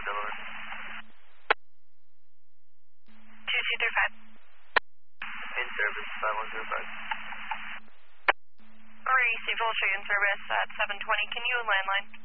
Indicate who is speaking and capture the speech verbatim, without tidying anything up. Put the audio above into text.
Speaker 1: Delaware.
Speaker 2: two two three five.
Speaker 1: In service, five one zero five.
Speaker 2: Receive full street in service at seven twenty. Can you landline?